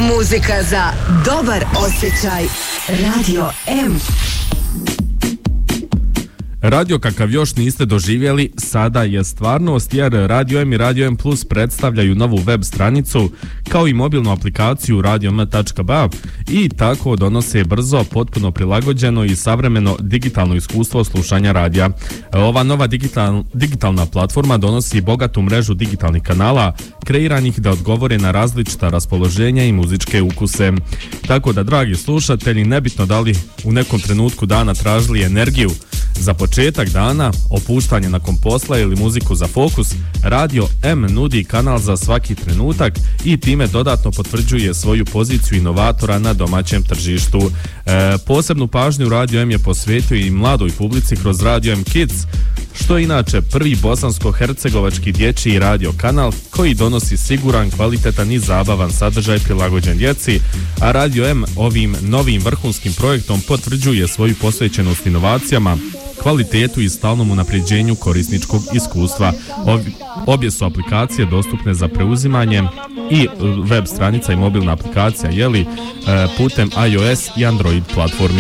Muzika za dobar osjećaj. Radio M. Radio kakav još niste doživjeli, sada je stvarnost jer Radio M i Radio M Plus predstavljaju novu web stranicu kao i mobilnu aplikaciju radiom.ba i tako donose brzo, potpuno prilagođeno i savremeno digitalno iskustvo slušanja radija. Ova nova digitalna platforma donosi bogatu mrežu digitalnih kanala kreiranih da odgovore na različita raspoloženja i muzičke ukuse. Tako da, dragi slušatelji, nebitno da li u nekom trenutku dana tražili energiju za početak dana, opuštanje nakon posla ili muziku za fokus, Radio M nudi kanal za svaki trenutak i time dodatno potvrđuje svoju poziciju inovatora na domaćem tržištu. Posebnu pažnju Radio M je posvetio i mladoj publici kroz Radio M Kids, što je inače prvi bosansko-hercegovački dječji radio kanal koji donosi siguran, kvalitetan i zabavan sadržaj prilagođen djeci, a Radio M ovim novim vrhunskim projektom potvrđuje svoju posvećenost inovacijama, kvalitetu i stalnom unapređenju korisničkog iskustva. Obje su aplikacije dostupne za preuzimanje i web stranica i mobilna aplikacija putem iOS i Android platformi.